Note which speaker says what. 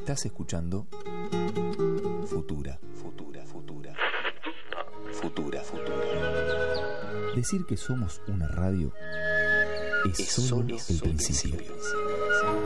Speaker 1: Estás escuchando Futura. Decir que somos una radio es solo el principio.